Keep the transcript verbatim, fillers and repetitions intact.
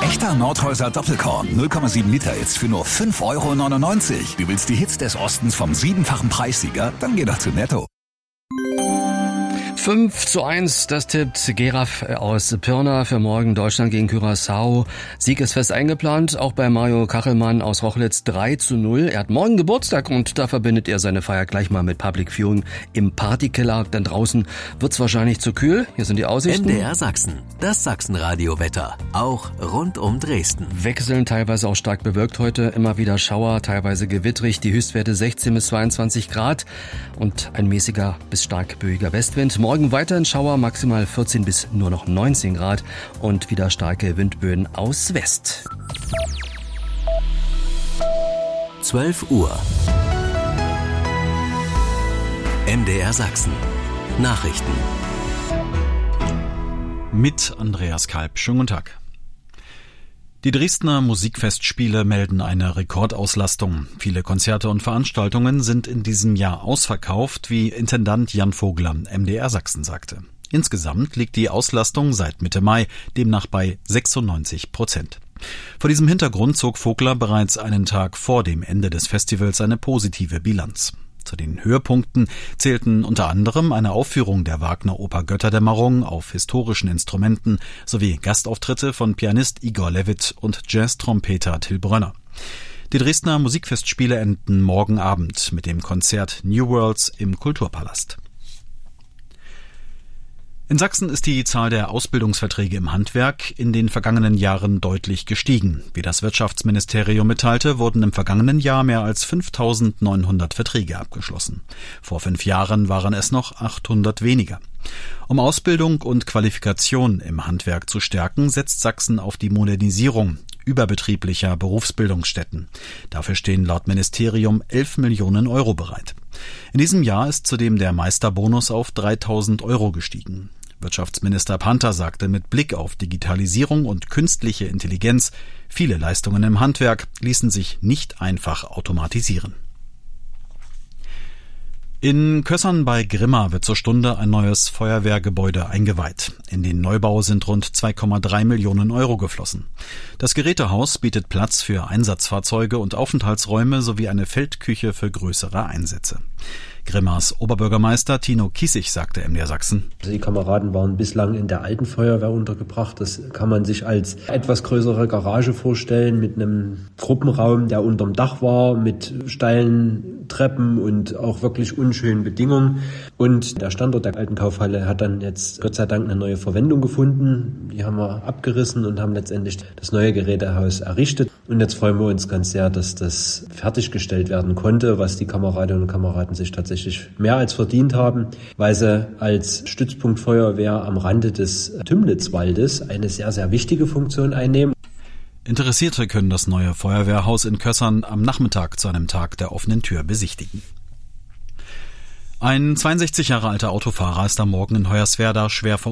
Echter Nordhäuser Doppelkorn, null Komma sieben Liter jetzt für nur fünf Euro neunundneunzig. Du willst die Hits des Ostens vom siebenfachen Preissieger? Dann geh doch zu Netto. fünf zu eins, das tippt Geraf aus Pirna für morgen. Deutschland gegen Curaçao. Sieg ist fest eingeplant, auch bei Mario Kachelmann aus Rochlitz drei zu null. Er hat morgen Geburtstag und da verbindet er seine Feier gleich mal mit Public Viewing im Partykeller. Denn draußen wird's wahrscheinlich zu kühl. Hier sind die Aussichten. N D R Sachsen, das Sachsenradio-Wetter, auch rund um Dresden. Wechseln, teilweise auch stark bewölkt heute, immer wieder Schauer, teilweise gewittrig. Die Höchstwerte sechzehn bis zweiundzwanzig Grad und ein mäßiger bis stark böiger Westwind. Morgen weiterhin Schauer, maximal vierzehn bis nur noch neunzehn Grad und wieder starke Windböen aus West. zwölf Uhr. N D R Sachsen. Nachrichten. Mit Andreas Kalb. Schönen guten Tag. Die Dresdner Musikfestspiele melden eine Rekordauslastung. Viele Konzerte und Veranstaltungen sind in diesem Jahr ausverkauft, wie Intendant Jan Vogler M D R Sachsen sagte. Insgesamt liegt die Auslastung seit Mitte Mai demnach bei sechsundneunzig Prozent. Vor diesem Hintergrund zog Vogler bereits einen Tag vor dem Ende des Festivals eine positive Bilanz. Zu den Höhepunkten zählten unter anderem eine Aufführung der Wagner-Oper Götterdämmerung auf historischen Instrumenten sowie Gastauftritte von Pianist Igor Levit und Jazz-Trompeter Till Brönner. Die Dresdner Musikfestspiele enden morgen Abend mit dem Konzert New Worlds im Kulturpalast. In Sachsen ist die Zahl der Ausbildungsverträge im Handwerk in den vergangenen Jahren deutlich gestiegen. Wie das Wirtschaftsministerium mitteilte, wurden im vergangenen Jahr mehr als fünftausendneunhundert Verträge abgeschlossen. Vor fünf Jahren waren es noch achthundert weniger. Um Ausbildung und Qualifikation im Handwerk zu stärken, setzt Sachsen auf die Modernisierung überbetrieblicher Berufsbildungsstätten. Dafür stehen laut Ministerium elf Millionen Euro bereit. In diesem Jahr ist zudem der Meisterbonus auf dreitausend Euro gestiegen. Wirtschaftsminister Panther sagte, mit Blick auf Digitalisierung und künstliche Intelligenz, viele Leistungen im Handwerk ließen sich nicht einfach automatisieren. In Kössern bei Grimma wird zur Stunde ein neues Feuerwehrgebäude eingeweiht. In den Neubau sind rund zwei Komma drei Millionen Euro geflossen. Das Gerätehaus bietet Platz für Einsatzfahrzeuge und Aufenthaltsräume sowie eine Feldküche für größere Einsätze. Grimmas Oberbürgermeister Tino Kiesig sagte M D R Sachsen: Die Kameraden waren bislang in der alten Feuerwehr untergebracht. Das kann man sich als etwas größere Garage vorstellen mit einem Gruppenraum, der unterm Dach war, mit steilen Treppen und auch wirklich unschönen Bedingungen. Und der Standort der alten Kaufhalle hat dann jetzt Gott sei Dank eine neue Verwendung gefunden. Die haben wir abgerissen und haben letztendlich das neue Gerätehaus errichtet. Und jetzt freuen wir uns ganz sehr, dass das fertiggestellt werden konnte, was die Kameradinnen und Kameraden sich tatsächlich mehr als verdient haben, weil sie als Stützpunktfeuerwehr am Rande des Tümnitzwaldes eine sehr, sehr wichtige Funktion einnehmen. Interessierte können das neue Feuerwehrhaus in Kössern am Nachmittag zu einem Tag der offenen Tür besichtigen. Ein zweiundsechzig Jahre alter Autofahrer ist am Morgen in Hoyerswerda schwer verunglückt.